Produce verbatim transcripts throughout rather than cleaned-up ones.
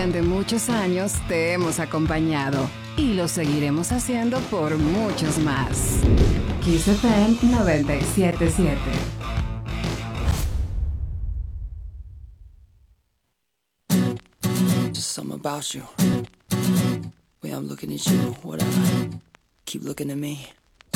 Durante muchos años te hemos acompañado y lo seguiremos haciendo por muchos más. Kiss F M noventa y siete punto siete. Just something about you. Way I'm looking at you, whatever. Keep looking at me.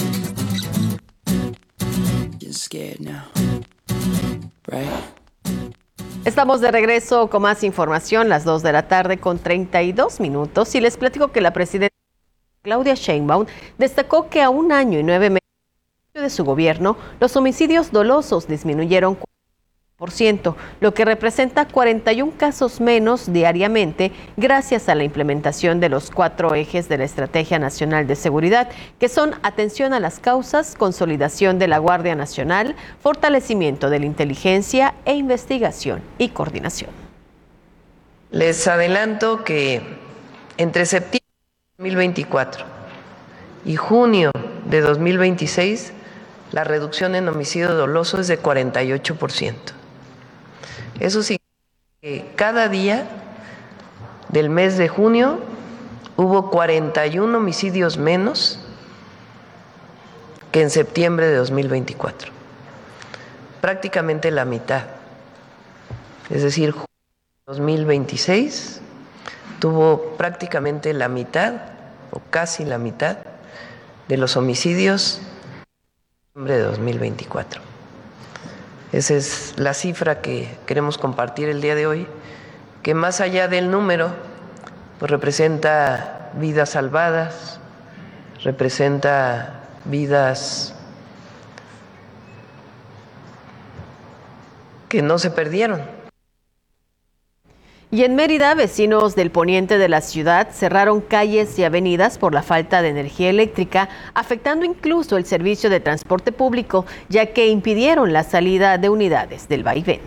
Getting scared now. Right? Estamos de regreso con más información, las dos de la tarde con treinta y dos minutos, y les platico que la presidenta Claudia Sheinbaum destacó que a un año y nueve meses de su gobierno, los homicidios dolosos disminuyeron cuarenta por ciento, lo que representa cuarenta y un casos menos diariamente gracias a la implementación de los cuatro ejes de la Estrategia Nacional de Seguridad, que son atención a las causas, consolidación de la Guardia Nacional, fortalecimiento de la inteligencia e investigación y coordinación. Les adelanto que entre septiembre de dos mil veinticuatro y junio de dos mil veintiséis, la reducción en homicidio doloso es de cuarenta y ocho por ciento. Eso significa que cada día del mes de junio hubo cuarenta y uno homicidios menos que en septiembre de dos mil veinticuatro. Prácticamente la mitad. Es decir, junio de dos mil veintiséis tuvo prácticamente la mitad o casi la mitad de los homicidios de dos mil veinticuatro. Esa es la cifra que queremos compartir el día de hoy, que más allá del número, pues representa vidas salvadas, representa vidas que no se perdieron. Y en Mérida, vecinos del poniente de la ciudad cerraron calles y avenidas por la falta de energía eléctrica, afectando incluso el servicio de transporte público, ya que impidieron la salida de unidades del vaivén.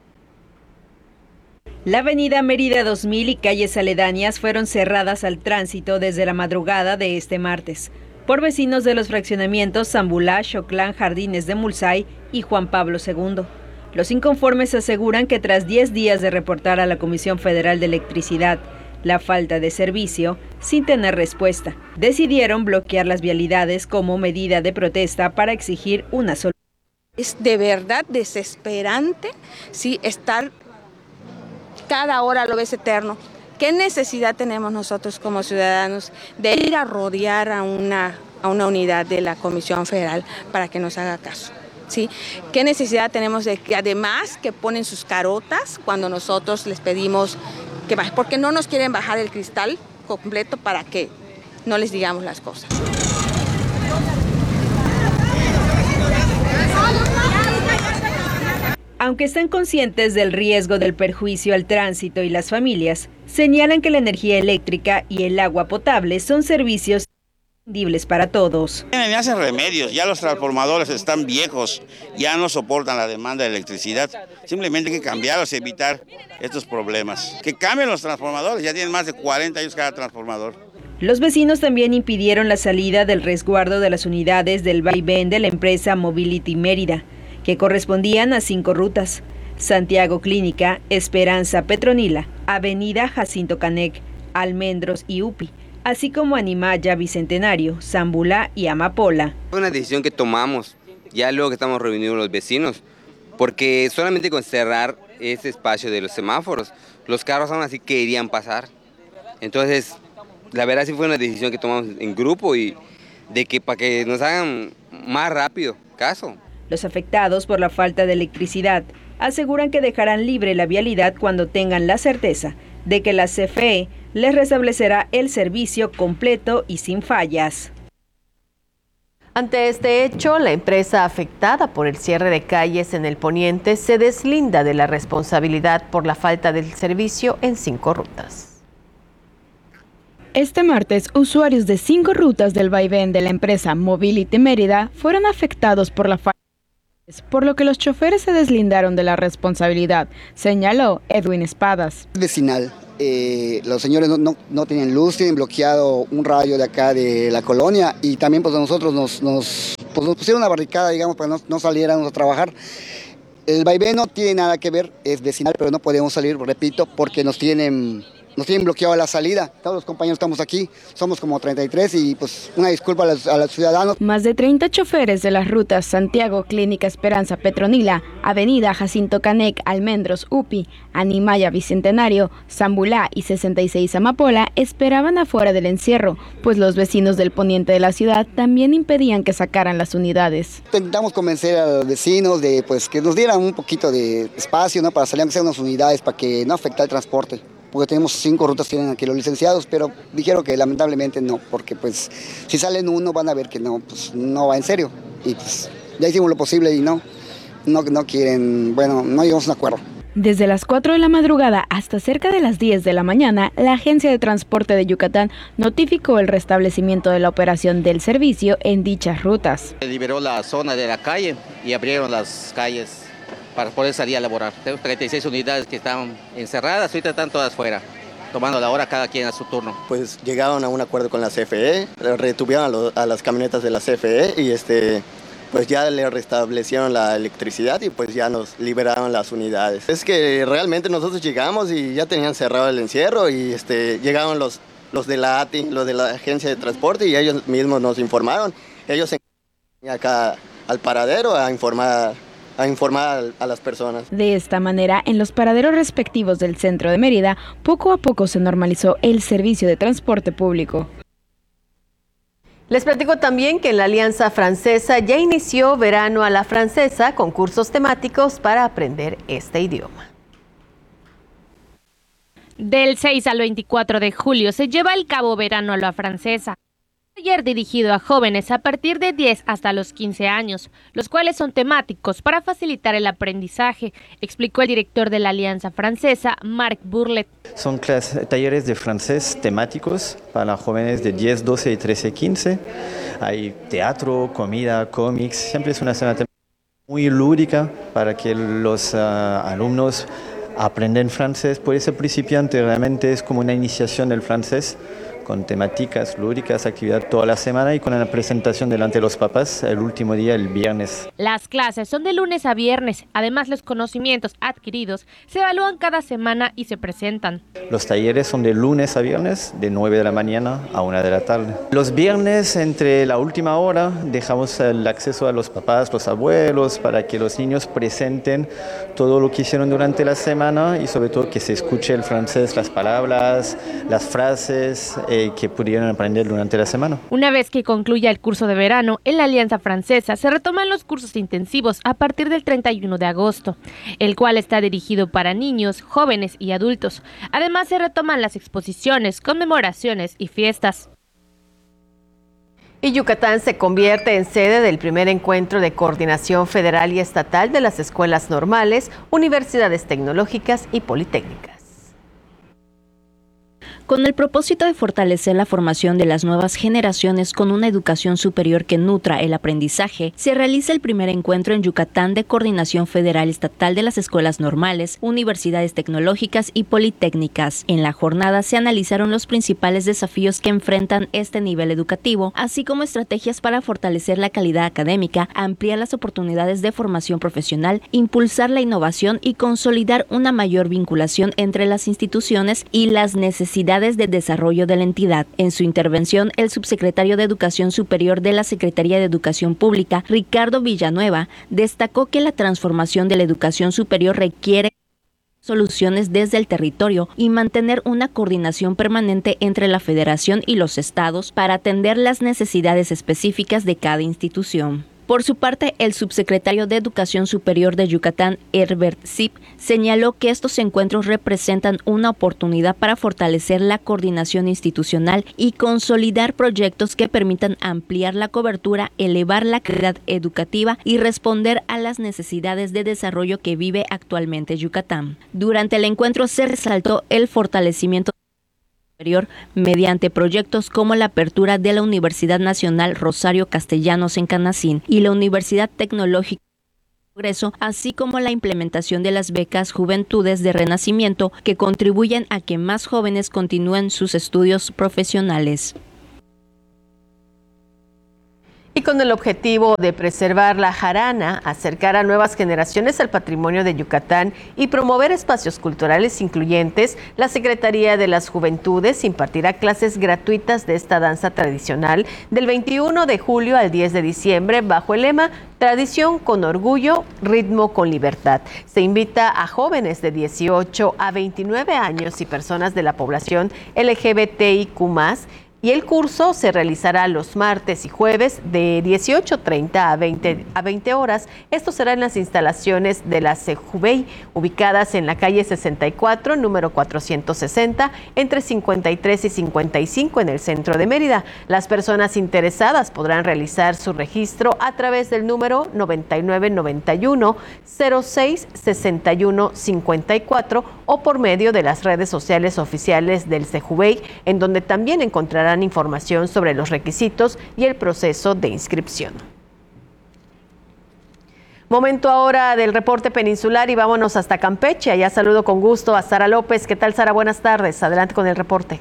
La avenida Mérida dos mil y calles aledañas fueron cerradas al tránsito desde la madrugada de este martes por vecinos de los fraccionamientos Zambulá, Xoclán, Jardines de Mulzay y Juan Pablo segundo. Los inconformes aseguran que tras diez días de reportar a la Comisión Federal de Electricidad la falta de servicio, sin tener respuesta, decidieron bloquear las vialidades como medida de protesta para exigir una solución. Es de verdad desesperante, sí, estar cada hora lo ves eterno. ¿Qué necesidad tenemos nosotros como ciudadanos de ir a rodear a una, a una unidad de la Comisión Federal para que nos haga caso? ¿Sí? ¿Qué necesidad tenemos de que además que ponen sus carotas cuando nosotros les pedimos que bajen? Porque no nos quieren bajar el cristal completo para que no les digamos las cosas. Aunque están conscientes del riesgo del perjuicio al tránsito y las familias, señalan que la energía eléctrica y el agua potable son servicios imprescindibles para todos. Ya hacen remedios, ya los transformadores están viejos, ya no soportan la demanda de electricidad. Simplemente hay que cambiarlos y evitar estos problemas. Que cambien los transformadores, ya tienen más de cuarenta años cada transformador. Los vecinos también impidieron la salida del resguardo de las unidades del vaivén de la empresa Mobility Mérida, que correspondían a cinco rutas: Santiago Clínica, Esperanza Petronila, Avenida Jacinto Canec, Almendros y Upi, así como Animaya, Bicentenario, Zambulá y Amapola. Fue una decisión que tomamos ya luego que estamos reunidos los vecinos, porque solamente con cerrar ese espacio de los semáforos, los carros aún así querían pasar. Entonces, la verdad sí fue una decisión que tomamos en grupo y de que para que nos hagan más rápido caso. Los afectados por la falta de electricidad aseguran que dejarán libre la vialidad cuando tengan la certeza de que la C F E les restablecerá el servicio completo y sin fallas. Ante este hecho, la empresa afectada por el cierre de calles en el poniente se deslinda de la responsabilidad por la falta del servicio en cinco rutas. Este martes, usuarios de cinco rutas del vaivén de la empresa Mobility Mérida fueron afectados por la falta, por lo que los choferes se deslindaron de la responsabilidad, señaló Edwin Espadas. Vecinal. Eh, los señores no, no, no tienen luz, tienen bloqueado un rayo de acá de la colonia y también pues nosotros nos, nos, pues, nos pusieron una barricada, digamos, para que no, no saliéramos a trabajar. El vaivén no tiene nada que ver, es vecinal, pero no podemos salir, repito, porque nos tienen, nos tienen bloqueado la salida. Todos los compañeros estamos aquí, somos como treinta y tres y pues una disculpa a los, a los ciudadanos. Más de treinta choferes de las rutas Santiago, Clínica Esperanza, Petronila, Avenida Jacinto Canec, Almendros, Upi, Animaya, Bicentenario, Zambulá y sesenta y seis Amapola esperaban afuera del encierro, pues los vecinos del poniente de la ciudad también impedían que sacaran las unidades. Intentamos convencer a los vecinos de pues que nos dieran un poquito de espacio, ¿no? Para salir aunque sean unas unidades para que no afecte el transporte. Porque tenemos cinco rutas que tienen aquí los licenciados, pero dijeron que lamentablemente no, porque pues si salen uno van a ver que no, pues no va en serio. Y pues ya hicimos lo posible y no, no, no quieren, bueno, no llegamos a un acuerdo. Desde las cuatro de la madrugada hasta cerca de las diez de la mañana, la Agencia de Transporte de Yucatán notificó el restablecimiento de la operación del servicio en dichas rutas. Se liberó la zona de la calle y abrieron las calles para poder salir a laborar. Tenemos treinta y seis unidades que estaban encerradas, ahorita están todas fuera, tomando la hora cada quien a su turno. Pues llegaron a un acuerdo con la C F E, retuvieron a, lo, a las camionetas de la C F E y este... pues ya le restablecieron la electricidad y pues ya nos liberaron las unidades. Es que realmente nosotros llegamos y ya tenían cerrado el encierro y este, llegaron los, los de la A T I, los de la Agencia de Transporte y ellos mismos nos informaron. Ellos se fueron acá al paradero a informar, a informar a las personas. De esta manera, en los paraderos respectivos del centro de Mérida, poco a poco se normalizó el servicio de transporte público. Les platico también que en la Alianza Francesa ya inició Verano a la Francesa con cursos temáticos para aprender este idioma. Del seis al veinticuatro de julio se lleva a cabo Verano a la Francesa. Taller dirigido a jóvenes a partir de diez hasta los quince años, los cuales son temáticos para facilitar el aprendizaje, explicó el director de la Alianza Francesa, Marc Burlet. Son clases, talleres de francés temáticos para jóvenes de diez, doce y trece, quince. Hay teatro, comida, cómics, siempre es una semana muy lúdica para que los uh, alumnos aprendan francés. Por ese principiante realmente es como una iniciación del francés, con temáticas lúdicas, actividad toda la semana y con una presentación delante de los papás el último día, el viernes. Las clases son de lunes a viernes, además los conocimientos adquiridos se evalúan cada semana y se presentan. Los talleres son de lunes a viernes, de nueve de la mañana a una de la tarde. Los viernes, entre la última hora, dejamos el acceso a los papás, los abuelos, para que los niños presenten todo lo que hicieron durante la semana y sobre todo que se escuche el francés, las palabras, las frases, eh, que pudieron aprender durante la semana. Una vez que concluya el curso de verano, en la Alianza Francesa se retoman los cursos intensivos a partir del treinta y uno de agosto, el cual está dirigido para niños, jóvenes y adultos. Además se retoman las exposiciones, conmemoraciones y fiestas. Y Yucatán se convierte en sede del primer encuentro de coordinación federal y estatal de las escuelas normales, universidades tecnológicas y politécnicas. Con el propósito de fortalecer la formación de las nuevas generaciones con una educación superior que nutra el aprendizaje, se realiza el primer encuentro en Yucatán de coordinación federal y estatal de las escuelas normales, universidades tecnológicas y politécnicas. En la jornada se analizaron los principales desafíos que enfrentan este nivel educativo, así como estrategias para fortalecer la calidad académica, ampliar las oportunidades de formación profesional, impulsar la innovación y consolidar una mayor vinculación entre las instituciones y las necesidades de desarrollo de la entidad. En su intervención, el subsecretario de Educación Superior de la Secretaría de Educación Pública, Ricardo Villanueva, destacó que la transformación de la educación superior requiere soluciones desde el territorio y mantener una coordinación permanente entre la Federación y los estados para atender las necesidades específicas de cada institución. Por su parte, el subsecretario de Educación Superior de Yucatán, Herbert Zip, señaló que estos encuentros representan una oportunidad para fortalecer la coordinación institucional y consolidar proyectos que permitan ampliar la cobertura, elevar la calidad educativa y responder a las necesidades de desarrollo que vive actualmente Yucatán. Durante el encuentro se resaltó el fortalecimiento mediante proyectos como la apertura de la Universidad Nacional Rosario Castellanos en Canacín y la Universidad Tecnológica de Progreso, así como la implementación de las becas Juventudes de Renacimiento que contribuyen a que más jóvenes continúen sus estudios profesionales. Y con el objetivo de preservar la jarana, acercar a nuevas generaciones al patrimonio de Yucatán y promover espacios culturales incluyentes, la Secretaría de las Juventudes impartirá clases gratuitas de esta danza tradicional del veintiuno de julio al diez de diciembre bajo el lema Tradición con orgullo, ritmo con libertad. Se invita a jóvenes de dieciocho a veintinueve años y personas de la población L G B T I Q más, y el curso se realizará los martes y jueves de dieciocho treinta a veinte horas. Esto será en las instalaciones de la CEJUVEI, ubicadas en la calle sesenta y cuatro, número cuatrocientos sesenta, entre cincuenta y tres y cincuenta y cinco en el centro de Mérida. Las personas interesadas podrán realizar su registro a través del número noventa y nueve noventa y uno cero seis sesenta y uno cincuenta y cuatro o por medio de las redes sociales oficiales del CEJUVEI, en donde también encontrarán información sobre los requisitos y el proceso de inscripción. Momento ahora del reporte peninsular y vámonos hasta Campeche. Allá saludo con gusto a Sara López. ¿Qué tal, Sara? Buenas tardes. Adelante con el reporte.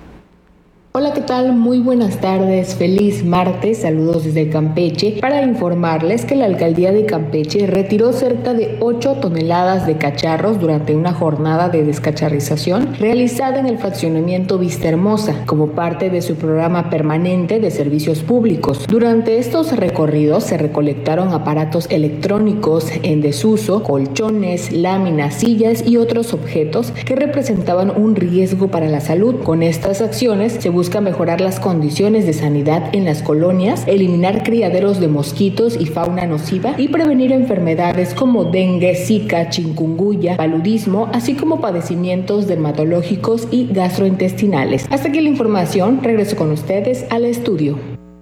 Hola, ¿qué tal? Muy buenas tardes, feliz martes, saludos desde Campeche para informarles que la alcaldía de Campeche retiró cerca de ocho toneladas de cacharros durante una jornada de descacharrización realizada en el fraccionamiento Vista Hermosa como parte de su programa permanente de servicios públicos. Durante estos recorridos se recolectaron aparatos electrónicos en desuso, colchones, láminas, sillas y otros objetos que representaban un riesgo para la salud. Con estas acciones se busca mejorar las condiciones de sanidad en las colonias, eliminar criaderos de mosquitos y fauna nociva y prevenir enfermedades como dengue, zika, chikungunya, paludismo, así como padecimientos dermatológicos y gastrointestinales. Hasta aquí la información, regreso con ustedes al estudio.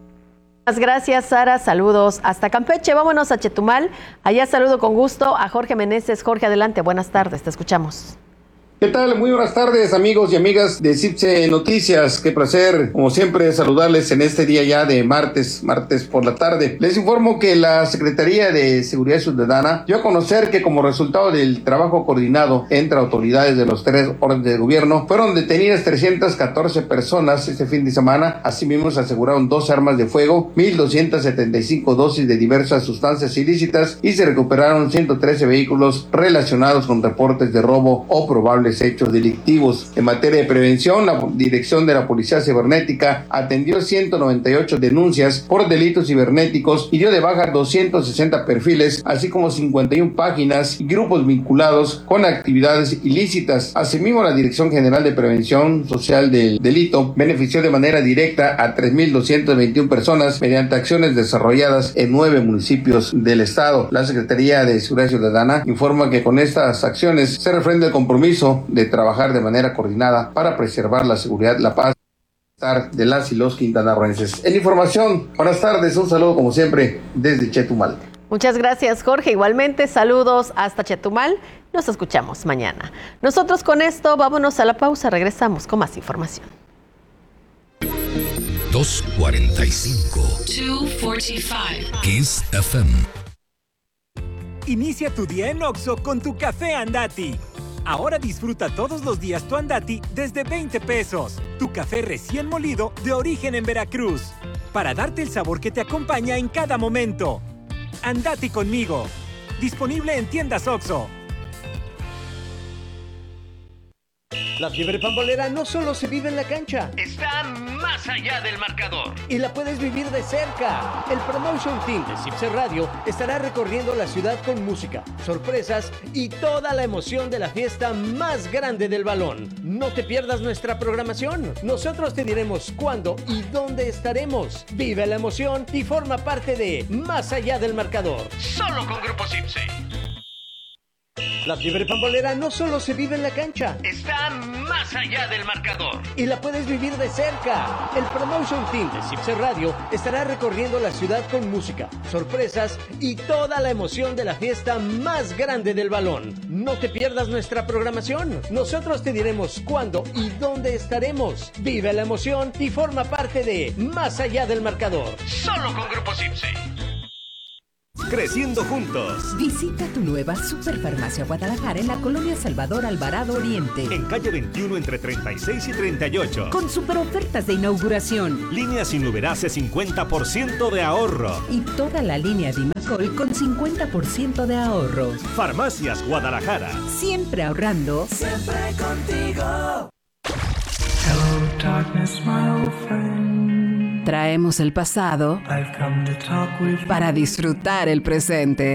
Muchas gracias, Sara. Saludos hasta Campeche. Vámonos a Chetumal. Allá saludo con gusto a Jorge Meneses. Jorge, adelante. Buenas tardes. Te escuchamos. ¿Qué tal? Muy buenas tardes, amigos y amigas de CIPSE Noticias. Qué placer, como siempre, saludarles en este día ya de martes, martes por la tarde. Les informo que la Secretaría de Seguridad Ciudadana dio a conocer que como resultado del trabajo coordinado entre autoridades de los tres órdenes de gobierno, fueron detenidas trescientas catorce personas este fin de semana. Asimismo, se aseguraron dos armas de fuego, mil doscientas setenta y cinco dosis de diversas sustancias ilícitas y se recuperaron ciento trece vehículos relacionados con reportes de robo o probables hechos delictivos. En materia de prevención, la Dirección de la Policía Cibernética atendió ciento noventa y ocho denuncias por delitos cibernéticos y dio de baja doscientos sesenta perfiles, así como cincuenta y una páginas y grupos vinculados con actividades ilícitas. Asimismo, la Dirección General de Prevención Social del Delito benefició de manera directa a tres mil doscientas veintiuna personas mediante acciones desarrolladas en nueve municipios del estado. La Secretaría de Seguridad Ciudadana informa que con estas acciones se refrenda el compromiso de trabajar de manera coordinada para preservar la seguridad, la paz de las y los quintanarroenses. En información, buenas tardes, un saludo como siempre desde Chetumal. Muchas gracias, Jorge. Igualmente, saludos hasta Chetumal. Nos escuchamos mañana. Nosotros con esto vámonos a la pausa, regresamos con más información. dos cuarenta y cinco. dos cuarenta y cinco. Kiss F M. Inicia tu día en Oxxo con tu café Andati. Ahora disfruta todos los días tu Andati desde veinte pesos. Tu café recién molido de origen en Veracruz. Para darte el sabor que te acompaña en cada momento. Andati conmigo. Disponible en tiendas Oxxo. La fiebre pambolera no solo se vive en la cancha, está más allá del marcador. Y la puedes vivir de cerca. El Promotion Team de CIPSE Radio estará recorriendo la ciudad con música, sorpresas y toda la emoción de la fiesta más grande del balón. No te pierdas nuestra programación. Nosotros te diremos cuándo y dónde estaremos. Vive la emoción y forma parte de Más allá del marcador. Solo con Grupo CIPSE. La fiebre pambolera no solo se vive en la cancha, está más allá del marcador. Y la puedes vivir de cerca. El Promotion Team de CIPSE Radio estará recorriendo la ciudad con música, sorpresas y toda la emoción de la fiesta más grande del balón. No te pierdas nuestra programación. Nosotros te diremos cuándo y dónde estaremos. Vive la emoción y forma parte de Más allá del marcador. Solo con Grupo CIPSE. creciendo juntos. Visita tu nueva Superfarmacia Guadalajara en la colonia Salvador Alvarado Oriente. En calle veintiuno entre treinta y seis y treinta y ocho. Con super ofertas de inauguración. Línea sin Uberase cincuenta por ciento de ahorro. Y toda la línea Dimacol con cincuenta por ciento de ahorro. Farmacias Guadalajara. Siempre ahorrando. Siempre contigo. Hello, darkness, my old friend. Traemos el pasado para disfrutar el presente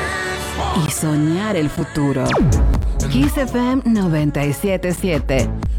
y soñar el futuro. Kiss F M noventa y siete punto siete.